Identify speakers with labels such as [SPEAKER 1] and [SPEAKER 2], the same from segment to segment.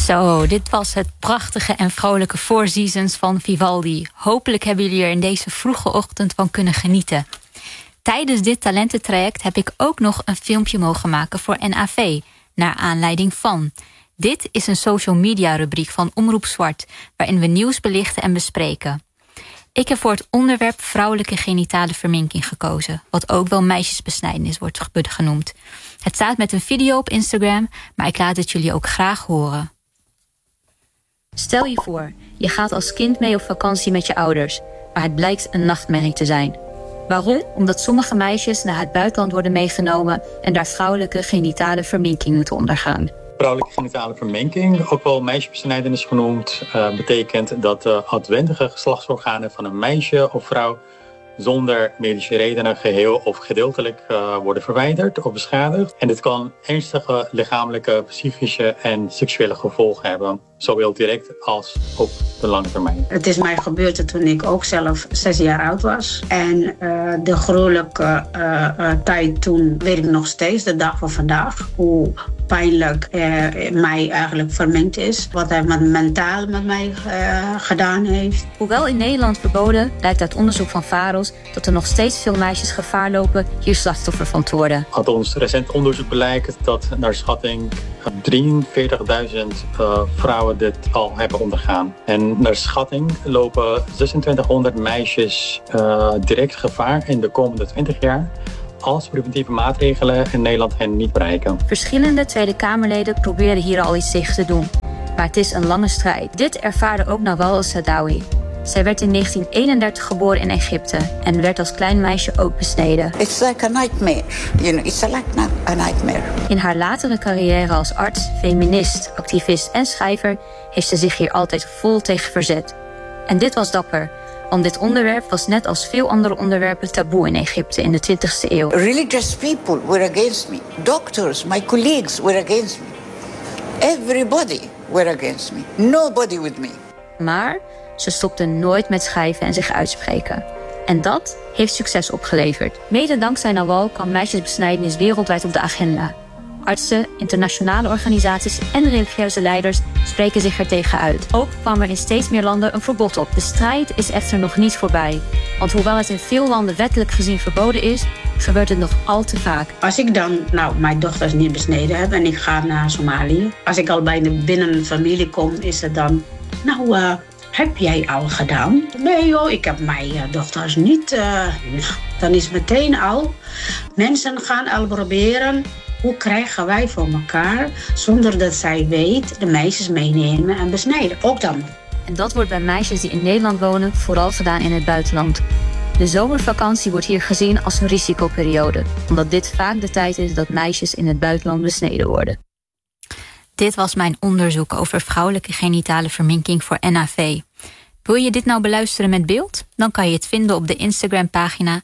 [SPEAKER 1] Zo, dit was het prachtige en vrolijke Four Seasons van Vivaldi. Hopelijk hebben jullie er in deze vroege ochtend van kunnen genieten. Tijdens dit talententraject heb ik ook nog een filmpje mogen maken voor NAV, naar aanleiding van. Dit is een social media rubriek van Omroep Zwart, waarin we nieuws belichten en bespreken. Ik heb voor het onderwerp vrouwelijke genitale verminking gekozen, wat ook wel meisjesbesnijdenis wordt genoemd. Het staat met een video op Instagram, maar ik laat het jullie ook graag horen. Stel je voor, je gaat als kind mee op vakantie met je ouders, maar het blijkt een nachtmerrie te zijn. Waarom? Omdat sommige meisjes naar het buitenland worden meegenomen en daar vrouwelijke genitale verminking moeten ondergaan.
[SPEAKER 2] Vrouwelijke genitale verminking, ook wel meisjesbesnijdenis genoemd, betekent dat de uitwendige geslachtsorganen van een meisje of vrouw zonder medische redenen geheel of gedeeltelijk worden verwijderd of beschadigd. En dit kan ernstige lichamelijke, psychische en seksuele gevolgen hebben. Zowel direct als op de lange termijn.
[SPEAKER 3] Het is mij gebeurd toen ik ook zelf 6 jaar oud was. En de gruwelijke tijd toen weet ik nog steeds, de dag van vandaag, hoe pijnlijk mij eigenlijk vermengd is. Wat hij mentaal met mij gedaan heeft.
[SPEAKER 1] Hoewel in Nederland verboden, blijkt uit onderzoek van VAROS dat er nog steeds veel meisjes gevaar lopen hier slachtoffer van te worden.
[SPEAKER 2] Uit ons recent onderzoek blijkt dat naar schatting 43.000 vrouwen dit al hebben ondergaan. En naar schatting lopen 2600 meisjes direct gevaar in de komende 20 jaar. Als preventieve maatregelen in Nederland hen niet bereiken.
[SPEAKER 1] Verschillende Tweede Kamerleden proberen hier al iets tegen te doen. Maar het is een lange strijd. Dit ervaarde ook Nawal el-Saadawi. Zij werd in 1931 geboren in Egypte en werd als klein meisje ook besneden.
[SPEAKER 4] It's like a nightmare. It's like a nightmare.
[SPEAKER 1] In haar latere carrière als arts, feminist, activist en schrijver heeft ze zich hier altijd vol tegen verzet. En dit was dapper, want dit onderwerp was net als veel andere onderwerpen taboe in Egypte in de 20e eeuw.
[SPEAKER 4] Religious people were against me. Doctors, my colleagues were against me. Everybody were against me. Nobody with me.
[SPEAKER 1] Maar ze stopte nooit met schrijven en zich uitspreken. En dat heeft succes opgeleverd. Mede dankzij Nawal kwam meisjesbesnijdenis wereldwijd op de agenda. Artsen, internationale organisaties en religieuze leiders spreken zich er tegen uit. Ook kwam er in steeds meer landen een verbod op. De strijd is echter nog niet voorbij. Want hoewel het in veel landen wettelijk gezien verboden is, gebeurt het nog al te vaak.
[SPEAKER 3] Als ik dan mijn dochters niet besneden heb en ik ga naar Somalië. Als ik al binnen een familie kom, is het dan... heb jij al gedaan? Nee joh, ik heb mijn dochters niet. Dan is meteen al... Mensen gaan al proberen... Hoe krijgen wij voor elkaar, zonder dat zij weet, de meisjes meenemen en besnijden? Ook dan.
[SPEAKER 1] En dat wordt bij meisjes die in Nederland wonen vooral gedaan in het buitenland. De zomervakantie wordt hier gezien als een risicoperiode, omdat dit vaak de tijd is dat meisjes in het buitenland besneden worden. Dit was mijn onderzoek over vrouwelijke genitale verminking voor NAV. Wil je dit nou beluisteren met beeld? Dan kan je het vinden op de Instagram-pagina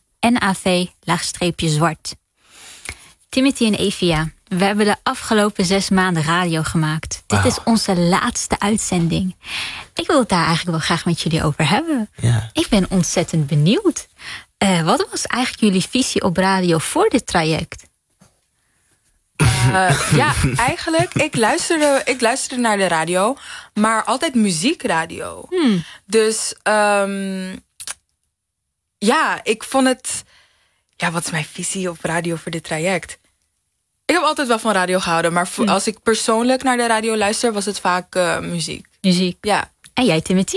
[SPEAKER 1] NAV_zwart. Timothy en Evia, we hebben de afgelopen 6 maanden radio gemaakt. Wow. Dit is onze laatste uitzending. Ik wil het daar eigenlijk wel graag met jullie over hebben.
[SPEAKER 5] Ja.
[SPEAKER 1] Ik ben ontzettend benieuwd. Wat was eigenlijk jullie visie op radio voor dit traject?
[SPEAKER 6] Ja, eigenlijk, ik luisterde naar de radio, maar altijd muziekradio. Dus ja, ik vond het... Ja, wat is mijn visie op radio voor dit traject? Ik heb altijd wel van radio gehouden, maar als ik persoonlijk naar de radio luister, was het vaak muziek.
[SPEAKER 1] Muziek.
[SPEAKER 6] Ja.
[SPEAKER 1] En jij, Timothy?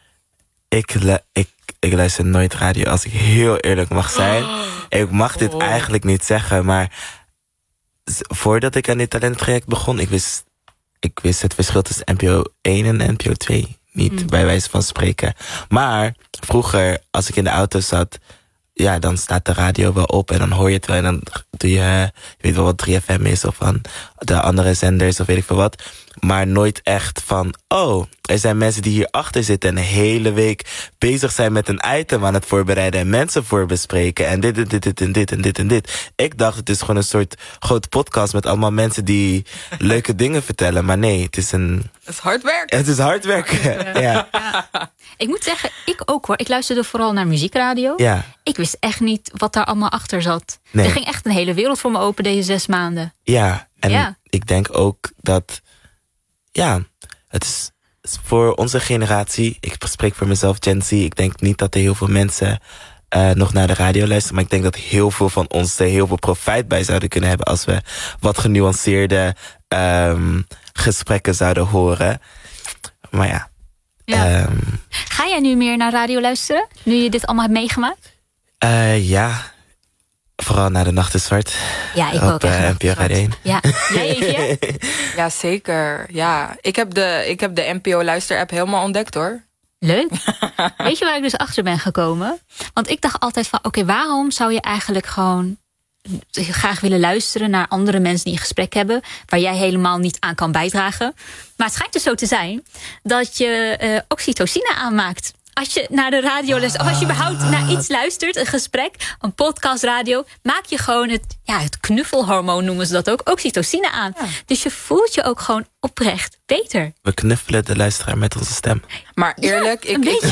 [SPEAKER 5] Ik luister nooit radio, als ik heel eerlijk mag zijn. Ik mag dit eigenlijk niet zeggen, maar voordat ik aan dit talenttraject begon, ik wist het verschil tussen NPO 1 en NPO 2 niet, bij wijze van spreken. Maar vroeger, als ik in de auto zat, ja, dan staat de radio wel op en dan hoor je het wel. En dan doe je weet wel wat 3FM is of van de andere zenders of weet ik veel wat. Maar nooit echt van, er zijn mensen die hier achter zitten en de hele week bezig zijn met een item aan het voorbereiden en mensen voorbespreken en dit en dit en dit en dit. Ik dacht, het is gewoon een soort grote podcast met allemaal mensen die leuke dingen vertellen. Maar nee, het is
[SPEAKER 6] Het is hard werken.
[SPEAKER 5] Het is hard werken, ja.
[SPEAKER 1] Ik moet zeggen, ik ook hoor. Ik luisterde vooral naar muziekradio.
[SPEAKER 5] Ja.
[SPEAKER 1] Ik wist echt niet wat daar allemaal achter zat.
[SPEAKER 5] Nee.
[SPEAKER 1] Er ging echt een hele wereld voor me open deze 6 maanden.
[SPEAKER 5] Ja, en ik denk ook dat... Ja, het is voor onze generatie, ik spreek voor mezelf, Gen Z, ik denk niet dat er heel veel mensen nog naar de radio luisteren, maar ik denk dat heel veel van ons er heel veel profijt bij zouden kunnen hebben als we wat genuanceerde gesprekken zouden horen. Maar ja.
[SPEAKER 1] Ga jij nu meer naar radio luisteren, nu je dit allemaal hebt meegemaakt?
[SPEAKER 5] Ja. Vooral naar De Nacht is Zwart.
[SPEAKER 1] Ja, ik
[SPEAKER 5] op,
[SPEAKER 1] ook.
[SPEAKER 5] NPO Radio 1.
[SPEAKER 1] Ja, jij Evie?
[SPEAKER 6] Ja, zeker. Ja, ik heb de NPO Luister-app helemaal ontdekt, hoor.
[SPEAKER 1] Leuk. Weet je waar ik dus achter ben gekomen? Want ik dacht altijd van, oké, waarom zou je eigenlijk gewoon graag willen luisteren naar andere mensen die een gesprek hebben, waar jij helemaal niet aan kan bijdragen? Maar het schijnt dus zo te zijn dat je oxytocine aanmaakt als je naar de radio luistert, of als je überhaupt naar iets luistert, een gesprek, een podcast, radio, maak je gewoon het knuffelhormoon, noemen ze dat ook, oxytocine aan. Ja. Dus je voelt je ook gewoon oprecht beter.
[SPEAKER 5] We knuffelen de luisteraar met onze stem.
[SPEAKER 6] Maar eerlijk,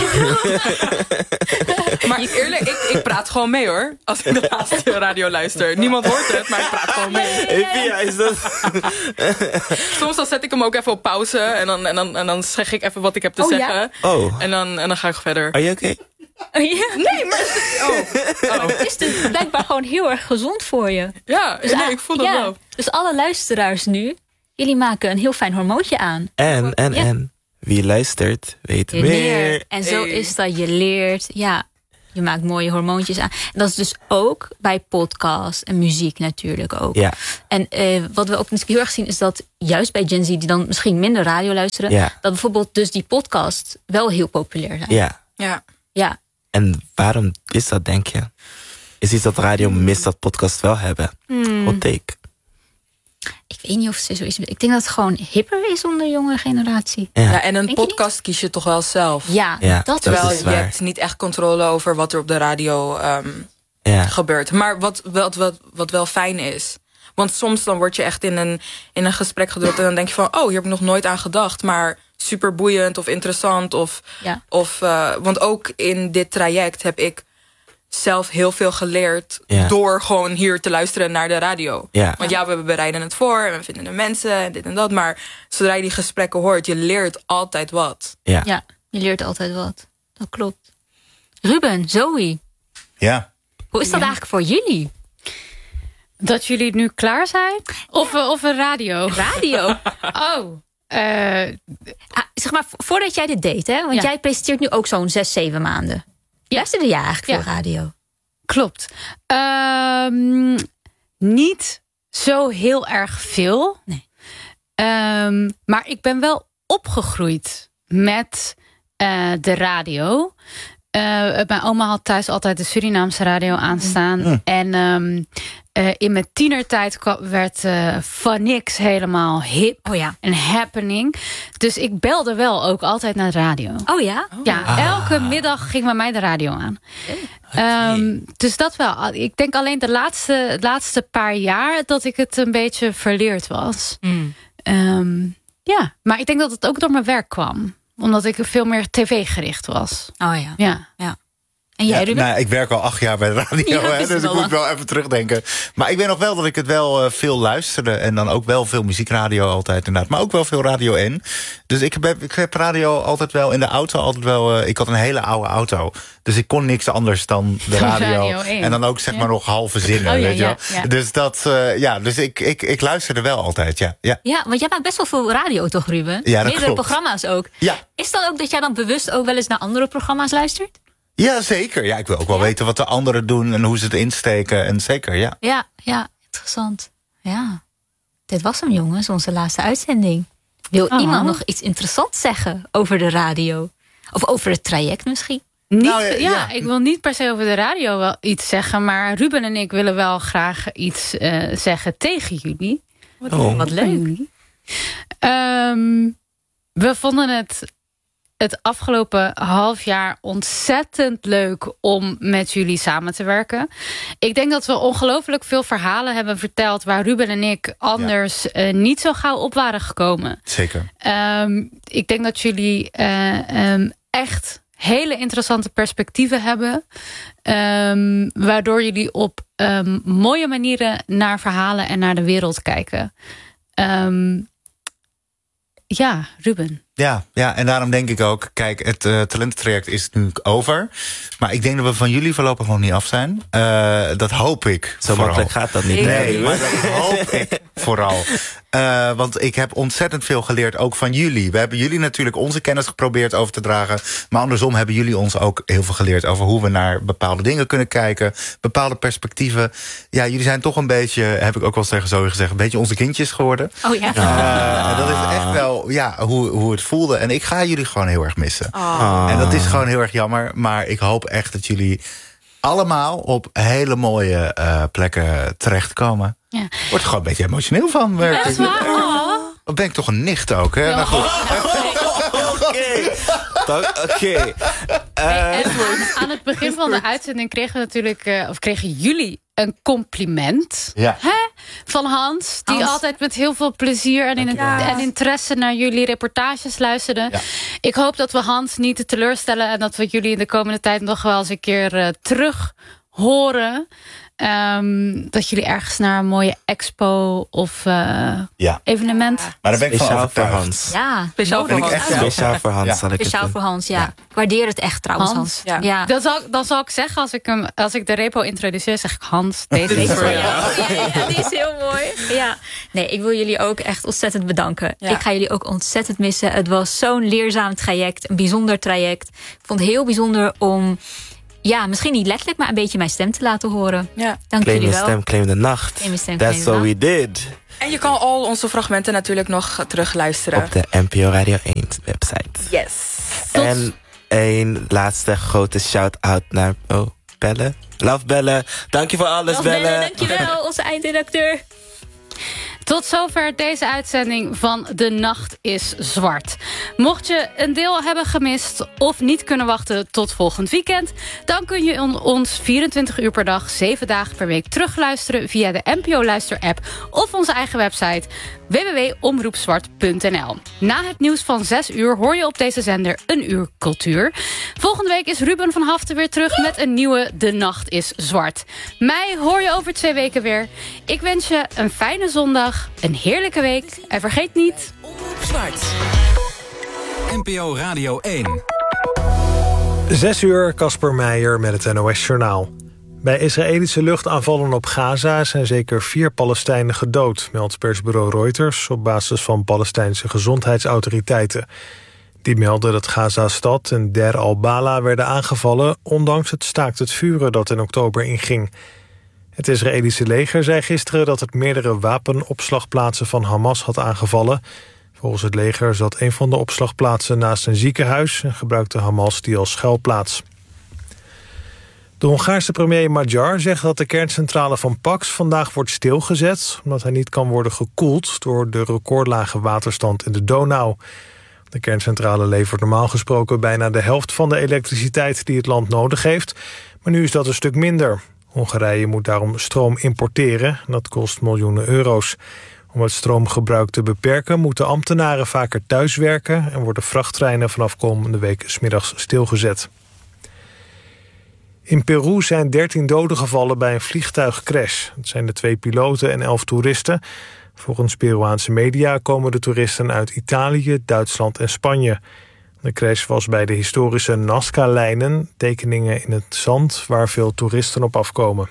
[SPEAKER 6] ik praat gewoon mee, hoor. Als ik de radio luister. Niemand hoort het, maar ik praat gewoon mee.
[SPEAKER 5] Ja, is dat?
[SPEAKER 6] Soms dan zet ik hem ook even op pauze en dan zeg ik even wat ik heb te zeggen.
[SPEAKER 5] Ja? Oh.
[SPEAKER 6] En dan ga ik verder.
[SPEAKER 5] Are you okay?
[SPEAKER 6] Nee, maar
[SPEAKER 1] het is dus blijkbaar gewoon heel erg gezond voor je.
[SPEAKER 6] Ja, dus ik voel dat wel.
[SPEAKER 1] Dus alle luisteraars nu, jullie maken een heel fijn hormoontje aan.
[SPEAKER 5] En wie luistert, weet meer.
[SPEAKER 1] En zo is dat, je leert. Ja, je maakt mooie hormoontjes aan. En dat is dus ook bij podcast en muziek natuurlijk ook. Ja. En wat we ook natuurlijk heel erg zien is dat juist bij Gen Z, die dan misschien minder radio luisteren, dat bijvoorbeeld dus die podcast wel heel populair zijn. Ja.
[SPEAKER 5] En waarom is dat, denk je? Is iets dat radio mist dat podcast wel hebben? Hot take.
[SPEAKER 1] Ik weet niet of het zo is. Ik denk dat het gewoon hipper is onder de jonge generatie.
[SPEAKER 6] Ja, en een podcast kies je toch wel zelf.
[SPEAKER 1] Ja, dat
[SPEAKER 6] terwijl
[SPEAKER 5] is
[SPEAKER 6] je
[SPEAKER 5] waar.
[SPEAKER 6] hebt niet echt controle over wat er op de radio gebeurt. Maar wat wel fijn is. Want soms dan word je echt in een gesprek gedrukt en dan denk je van, hier heb ik nog nooit aan gedacht. Maar super boeiend of interessant. Want ook in dit traject heb ik zelf heel veel geleerd door gewoon hier te luisteren naar de radio. Ja. Want we bereiden het voor en we vinden de mensen en dit en dat. Maar zodra je die gesprekken hoort, je leert altijd wat.
[SPEAKER 1] Ja, je leert altijd wat. Dat klopt. Ruben, Zoe.
[SPEAKER 7] Ja.
[SPEAKER 1] Hoe is dat eigenlijk voor jullie?
[SPEAKER 8] Dat jullie nu klaar zijn? Of een radio?
[SPEAKER 1] Radio. Zeg maar, voordat jij dit deed, hè? Want jij presenteert nu ook zo'n 6-7 maanden. Luisterde jij eigenlijk veel radio?
[SPEAKER 8] Klopt. Niet zo heel erg veel.
[SPEAKER 1] Nee.
[SPEAKER 8] Maar ik ben wel opgegroeid met de radio. Mijn oma had thuis altijd de Surinaamse radio aanstaan. En in mijn tienertijd werd van niks helemaal hip en happening. Dus ik belde wel ook altijd naar de radio.
[SPEAKER 1] Oh ja?
[SPEAKER 8] Ja, elke middag ging bij mij de radio aan. Dus dat wel. Ik denk alleen de laatste paar jaar dat ik het een beetje verleerd was. Maar ik denk dat het ook door mijn werk kwam. Omdat ik veel meer tv-gericht was.
[SPEAKER 1] Oh ja. En jij, Ruben?
[SPEAKER 7] Nou, ik werk al 8 jaar bij de radio, dus ik moet wel even terugdenken. Maar ik weet nog wel dat ik het wel veel luisterde. En dan ook wel veel muziekradio altijd inderdaad. Maar ook wel veel Radio 1. Dus ik heb radio altijd wel in de auto. Altijd wel. Ik had een hele oude auto. Dus ik kon niks anders dan de radio. En dan ook zeg maar nog halve zinnen. Weet je wel? Ja. Dus dat, dus ik luisterde wel altijd, Ja,
[SPEAKER 1] want jij maakt best wel veel radio toch, Ruben?
[SPEAKER 7] Ja, dat
[SPEAKER 1] meerdere
[SPEAKER 7] klopt.
[SPEAKER 1] Programma's ook.
[SPEAKER 7] Ja.
[SPEAKER 1] Is dat ook dat jij dan bewust ook wel eens naar andere programma's luistert?
[SPEAKER 7] Ja, zeker. Ja, ik wil ook wel weten wat de anderen doen en hoe ze het insteken. En zeker, ja.
[SPEAKER 1] Ja, interessant. Ja. Dit was hem, jongens, onze laatste uitzending. Wil iemand nog iets interessants zeggen over de radio? Of over het traject misschien?
[SPEAKER 8] Ik wil niet per se over de radio wel iets zeggen. Maar Ruben en ik willen wel graag iets zeggen tegen jullie.
[SPEAKER 1] Wat leuk.
[SPEAKER 8] We vonden het afgelopen half jaar ontzettend leuk om met jullie samen te werken. Ik denk dat we ongelooflijk veel verhalen hebben verteld waar Ruben en ik anders niet zo gauw op waren gekomen.
[SPEAKER 7] Zeker.
[SPEAKER 8] Ik denk dat jullie echt hele interessante perspectieven hebben. Waardoor jullie op mooie manieren naar verhalen en naar de wereld kijken. Ruben.
[SPEAKER 7] Ja, en daarom denk ik ook, kijk, het talententraject is nu over. Maar ik denk dat we van jullie voorlopig nog niet af zijn. Dat hoop ik.
[SPEAKER 5] Zo makkelijk gaat dat niet.
[SPEAKER 7] Nee, maar dat hoop ik vooral. Want ik heb ontzettend veel geleerd, ook van jullie. We hebben jullie natuurlijk onze kennis geprobeerd over te dragen. Maar andersom hebben jullie ons ook heel veel geleerd over hoe we naar bepaalde dingen kunnen kijken. Bepaalde perspectieven. Ja, jullie zijn toch een beetje, heb ik ook wel tegen Zoe gezegd, een beetje onze kindjes geworden.
[SPEAKER 1] Oh ja.
[SPEAKER 7] Dat is echt wel hoe het voelde. En ik ga jullie gewoon heel erg missen. En dat is gewoon heel erg jammer. Maar ik hoop echt dat jullie allemaal op hele mooie plekken terechtkomen.
[SPEAKER 8] Ja.
[SPEAKER 7] Wordt er gewoon een beetje emotioneel van.
[SPEAKER 8] Dat is waar.
[SPEAKER 7] Dan ben ik toch een nicht ook, hè?
[SPEAKER 8] Ja.
[SPEAKER 7] Nou goed.
[SPEAKER 5] Oké.
[SPEAKER 8] Aan het begin van de uitzending kregen jullie een compliment.
[SPEAKER 7] Ja.
[SPEAKER 8] Van Hans, die altijd met heel veel plezier en interesse naar jullie reportages luisterde. Ja. Ik hoop dat we Hans niet teleurstellen en dat we jullie in de komende tijd nog wel eens een keer terug horen. Dat jullie ergens naar een mooie expo of evenement.
[SPEAKER 7] Maar daar ben ik van
[SPEAKER 5] voor Hans.
[SPEAKER 1] Ja, speciaal voor Hans.
[SPEAKER 5] Speciaal voor Hans.
[SPEAKER 1] Speciaal voor Hans, ja. Ik waardeer het echt trouwens, Hans.
[SPEAKER 8] Ja. Dan zal ik zeggen, als ik de repo introduceer, zeg ik Hans, deze is voor jou.
[SPEAKER 1] Ja, die is heel mooi. Ja. Nee, ik wil jullie ook echt ontzettend bedanken. Ja. Ik ga jullie ook ontzettend missen. Het was zo'n leerzaam traject, een bijzonder traject. Ik vond het heel bijzonder om... Ja, misschien niet letterlijk, maar een beetje mijn stem te laten horen. Ja. Dank jullie wel.
[SPEAKER 5] Claim stem, claim de nacht. That's what we did.
[SPEAKER 6] En je kan al onze fragmenten natuurlijk nog terugluisteren.
[SPEAKER 5] Op de NPO Radio 1 website.
[SPEAKER 6] Yes.
[SPEAKER 5] En een laatste grote shout-out naar... Oh, Belle. Love Belle. Dank je voor alles, Belle.
[SPEAKER 1] Dankjewel, onze eindredacteur.
[SPEAKER 8] Tot zover deze uitzending van De Nacht is Zwart. Mocht je een deel hebben gemist of niet kunnen wachten tot volgend weekend... dan kun je ons 24 uur per dag, 7 dagen per week terugluisteren... via de NPO Luister-app of onze eigen website www.omroepzwart.nl. Na het nieuws van 6 uur hoor je op deze zender een uur cultuur. Volgende week is Ruben van Haften weer terug met een nieuwe De Nacht is Zwart. Mij hoor je over 2 weken weer. Ik wens je een fijne zondag, een heerlijke week en vergeet niet...
[SPEAKER 9] Omroep Zwart. NPO Radio 1.
[SPEAKER 10] 6 uur, Casper Meijer met het NOS Journaal. Bij Israëlische luchtaanvallen op Gaza zijn zeker 4 Palestijnen gedood, meldt persbureau Reuters op basis van Palestijnse gezondheidsautoriteiten. Die melden dat Gaza-stad en Der al-Bala werden aangevallen, ondanks het staakt het vuren dat in oktober inging. Het Israëlische leger zei gisteren dat het meerdere wapenopslagplaatsen van Hamas had aangevallen. Volgens het leger zat een van de opslagplaatsen naast een ziekenhuis en gebruikte Hamas die als schuilplaats. De Hongaarse premier Magyar zegt dat de kerncentrale van Paks vandaag wordt stilgezet, omdat hij niet kan worden gekoeld door de recordlage waterstand in de Donau. De kerncentrale levert normaal gesproken bijna de helft van de elektriciteit die het land nodig heeft, maar nu is dat een stuk minder. Hongarije moet daarom stroom importeren en dat kost miljoenen euro's. Om het stroomgebruik te beperken moeten ambtenaren vaker thuiswerken en worden vrachttreinen vanaf komende week 's middags stilgezet. In Peru zijn 13 doden gevallen bij een vliegtuigcrash. Het zijn de 2 piloten en 11 toeristen. Volgens Peruaanse media komen de toeristen uit Italië, Duitsland en Spanje. De crash was bij de historische Nazca-lijnen, tekeningen in het zand waar veel toeristen op afkomen.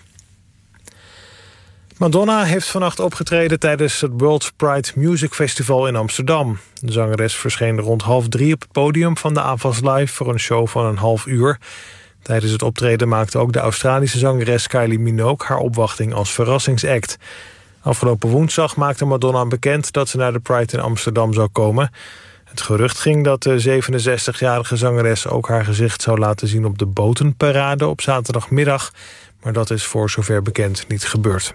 [SPEAKER 10] Madonna heeft vannacht opgetreden tijdens het World Pride Music Festival in Amsterdam. De zangeres verscheen rond 2:30 op het podium van de AVAS Live voor een show van een half uur. Tijdens het optreden maakte ook de Australische zangeres Kylie Minogue haar opwachting als verrassingsact. Afgelopen woensdag maakte Madonna bekend dat ze naar de Pride in Amsterdam zou komen. Het gerucht ging dat de 67-jarige zangeres ook haar gezicht zou laten zien op de botenparade op zaterdagmiddag, maar dat is voor zover bekend niet gebeurd.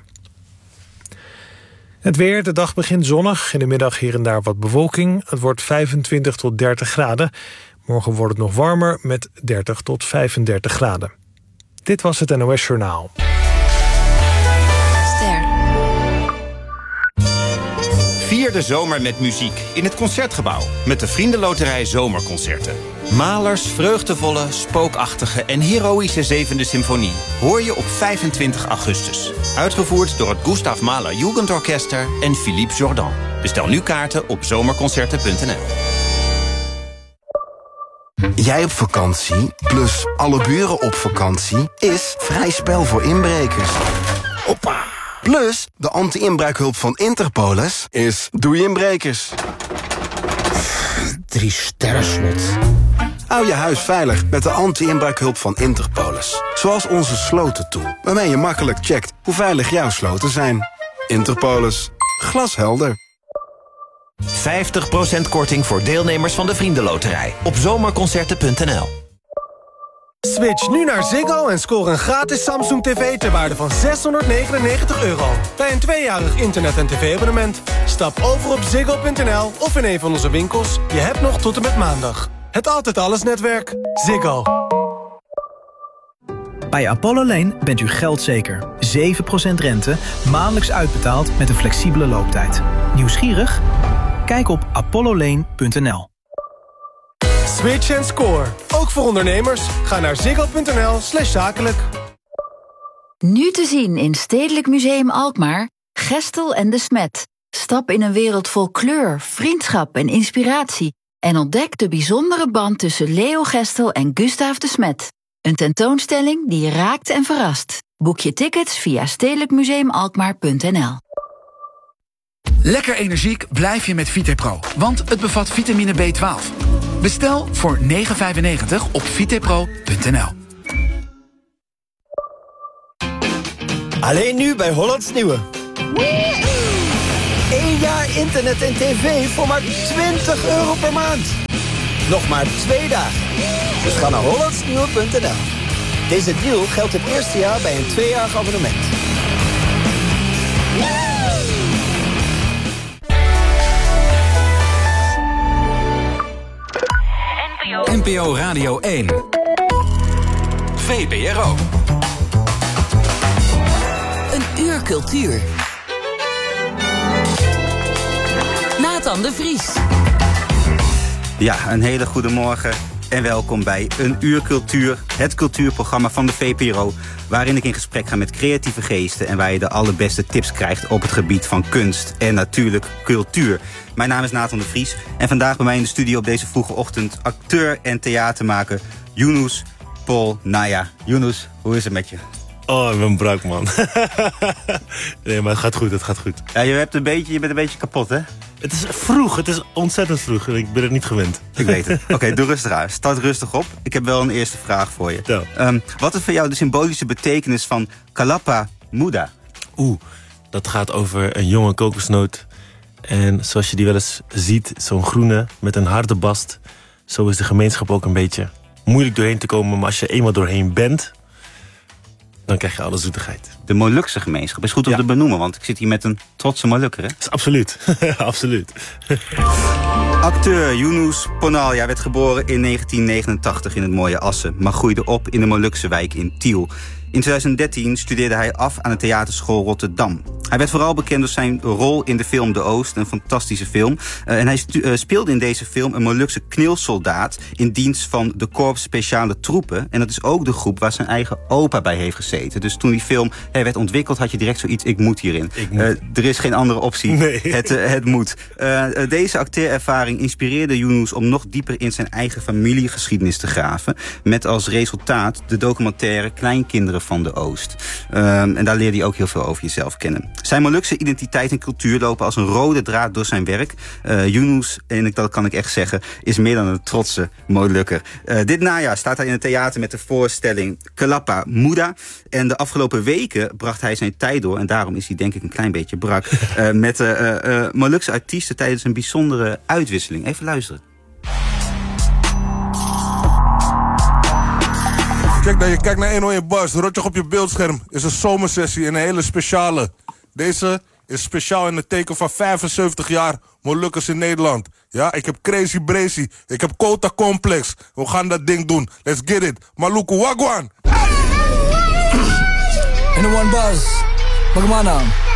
[SPEAKER 10] Het weer, de dag begint zonnig, in de middag hier en daar wat bewolking. Het wordt 25 tot 30 graden. Morgen wordt het nog warmer met 30 tot 35 graden. Dit was het NOS Journaal.
[SPEAKER 11] Vier de zomer met muziek in het Concertgebouw met de Vriendenloterij Zomerconcerten. Mahlers vreugdevolle, spookachtige en heroïsche 7e symfonie hoor je op 25 augustus. Uitgevoerd door het Gustav Mahler Jugendorchester en Philippe Jordan. Bestel nu kaarten op zomerconcerten.nl.
[SPEAKER 12] jij op vakantie, plus alle buren op vakantie, is vrij spel voor inbrekers. Hoppa! Plus, de anti-inbraakhulp van Interpolis is doei inbrekers.
[SPEAKER 13] 3-sterren slot.
[SPEAKER 12] Hou je huis veilig met de anti-inbraakhulp van Interpolis. Zoals onze slotentool, waarmee je makkelijk checkt hoe veilig jouw sloten zijn. Interpolis. Glashelder.
[SPEAKER 11] 50% korting voor deelnemers van de Vriendenloterij op zomerconcerten.nl.
[SPEAKER 14] Switch nu naar Ziggo en score een gratis Samsung TV ter waarde van €699 bij een 2-jarig internet- en tv-abonnement. Stap over op ziggo.nl of in een van onze winkels. Je hebt nog tot en met maandag. Het Altijd Alles netwerk. Ziggo.
[SPEAKER 15] Bij Apollo Lane bent u geldzeker. 7% rente, maandelijks uitbetaald met een flexibele looptijd. Nieuwsgierig? Kijk op apollolane.nl.
[SPEAKER 14] Switch en score. Ook voor ondernemers. Ga naar ziggo.nl/zakelijk.
[SPEAKER 16] Nu te zien in Stedelijk Museum Alkmaar. Gestel en de Smet. Stap in een wereld vol kleur, vriendschap en inspiratie. En ontdek de bijzondere band tussen Leo Gestel en Gustaaf de Smet. Een tentoonstelling die je raakt en verrast. Boek je tickets via stedelijkmuseumalkmaar.nl.
[SPEAKER 17] Lekker energiek blijf je met VitePro, want het bevat vitamine B12. Bestel voor €9,95 op vitepro.nl.
[SPEAKER 18] Alleen nu bij Hollands Nieuwe. 1 jaar internet en tv voor maar €20 per maand. Nog maar 2 dagen. Dus ga naar hollandsnieuwe.nl. Deze deal geldt het eerste jaar bij een 2-jarig abonnement.
[SPEAKER 9] NPO Radio 1. VPRO.
[SPEAKER 19] Een uur cultuur. Nathan de Vries.
[SPEAKER 20] Ja, een hele goede morgen en welkom bij Een Uur Cultuur, het cultuurprogramma van de VPRO, waarin ik in gesprek ga met creatieve geesten en waar je de allerbeste tips krijgt op het gebied van kunst en natuurlijk cultuur. Mijn naam is Nathan de Vries en vandaag bij mij in de studio op deze vroege ochtend acteur en theatermaker Yunus Paul Naya. Yunus, hoe is het met je?
[SPEAKER 21] Oh, ik ben brak, man. Nee, maar het gaat goed, het gaat goed.
[SPEAKER 20] Ja, je bent een beetje kapot, hè?
[SPEAKER 21] Het is vroeg, het is ontzettend vroeg. Ik ben het niet gewend.
[SPEAKER 20] Ik weet het. Oké, doe rustig aan. Start rustig op. Ik heb wel een eerste vraag voor je. Ja. Wat is voor jou de symbolische betekenis van Kalapa Muda?
[SPEAKER 21] Dat gaat over een jonge kokosnoot. En zoals je die wel eens ziet, zo'n groene met een harde bast. Zo is de gemeenschap ook een beetje moeilijk doorheen te komen. Maar als je eenmaal doorheen bent, dan krijg je alle zoetigheid.
[SPEAKER 20] De Molukse gemeenschap is goed om te benoemen, want ik zit hier met een trotse Molukker, hè?
[SPEAKER 21] Absoluut, absoluut.
[SPEAKER 20] Acteur Yunus Ponal werd geboren in 1989 in het mooie Assen, maar groeide op in de Molukse wijk in Tiel. In 2013 studeerde hij af aan de theaterschool Rotterdam. Hij werd vooral bekend door zijn rol in de film De Oost, een fantastische film. En hij speelde in deze film een Molukse knilsoldaat in dienst van de Korps Speciale Troepen. En dat is ook de groep waar zijn eigen opa bij heeft gezeten. Dus toen die film werd ontwikkeld, had je direct zoiets, ik moet hierin. Er is geen andere optie. Nee. Het moet. Deze acteerervaring inspireerde Yunus om nog dieper in zijn eigen familiegeschiedenis te graven. Met als resultaat de documentaire Kleinkinderen van de Oost. En daar leerde hij ook heel veel over jezelf kennen. Zijn Molukse identiteit en cultuur lopen als een rode draad door zijn werk. Yunus, en dat kan ik echt zeggen, is meer dan een trotse Molukker. Dit najaar staat hij in het theater met de voorstelling Kalapa Muda. En de afgelopen weken bracht hij zijn tijd door, en daarom is hij denk ik een klein beetje brak, met Molukse artiesten tijdens een bijzondere uitwisseling. Even luisteren.
[SPEAKER 22] Kijk dat je kijkt naar 101 Bars. Rotje op je beeldscherm is een zomersessie en een hele speciale. Deze is speciaal in het teken van 75 jaar Molukkers in Nederland. Ja, ik heb Crazy Brazy. Ik heb Kota Complex. We gaan dat ding doen. Let's get it. Maluku Wagwan.
[SPEAKER 23] 101 Bars. Bagaimana?